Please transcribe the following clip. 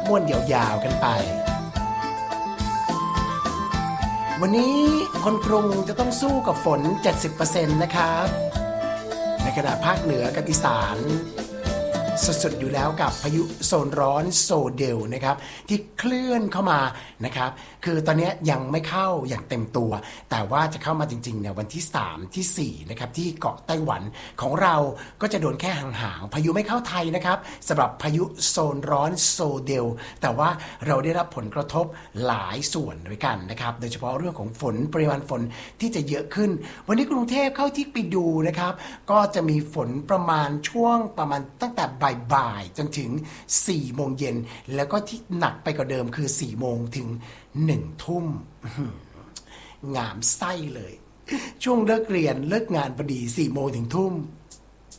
ม่วนยาวๆกันไปวันนี้คนกรุงจะต้องสู้กับฝน 70% นะครับในขณะภาคเหนือกับอีสานสุดๆอยู่แล้วกับพายุโซนร้อนโซเดลนะครับที่เคลื่อนเข้ามานะครับคือตอนนี้ยังไม่เข้าอย่างเต็มตัวแต่ว่าจะเข้ามาจริงๆเนี่ยวันที่3ที่4นะครับที่เกาะไต้หวันของเราก็จะโดนแค่ห่างๆพายุไม่เข้าไทยนะครับสำหรับพายุโซนร้อนโซเดลแต่ว่าเราได้รับผลกระทบหลายส่วนด้วยกันนะครับโดยเฉพาะเรื่องของฝนปริมาณฝนที่จะเยอะขึ้นวันนี้กรุงเทพเข้าที่ไปดูนะครับก็จะมีฝนประมาณช่วงประมาณตั้งแต่บ่ายจนถึง4โมงเย็นแล้วก็ที่หนักไปกว่าเดิมคือ4โมงถึง1ทุ่มงามไส้เลยช่วงเลิกเรียนเลิกงานพอดี4โมงถึงทุ่ม